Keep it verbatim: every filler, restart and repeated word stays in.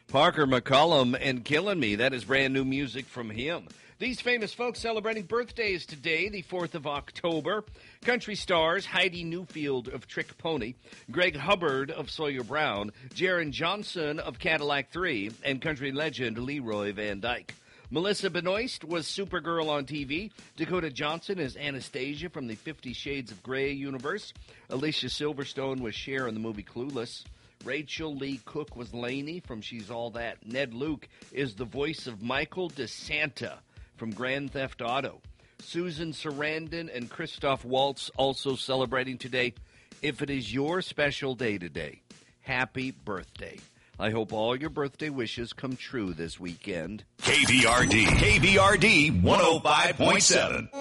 Parker McCollum and Killing Me. That is brand new music from him. These famous folks celebrating birthdays today, the fourth of October. Country stars Heidi Newfield of Trick Pony, Greg Hubbard of Sawyer Brown, Jaron Johnson of Cadillac three, and country legend Leroy Van Dyke. Melissa Benoist was Supergirl on T V. Dakota Johnson is Anastasia from the Fifty Shades of Grey universe. Alicia Silverstone was Cher in the movie Clueless. Rachel Lee Cook was Lainey from She's All That. Ned Luke is the voice of Michael DeSanta from Grand Theft Auto. Susan Sarandon and Christoph Waltz also celebrating today. If it is your special day today, happy birthday. I hope all your birthday wishes come true this weekend. K B R D, K B R D one oh five point seven.